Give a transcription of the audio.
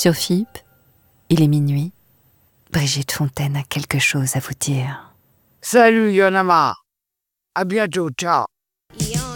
Sur FIP, il est minuit. Brigitte Fontaine a quelque chose à vous dire. Salut, Yonama. À bientôt, ciao.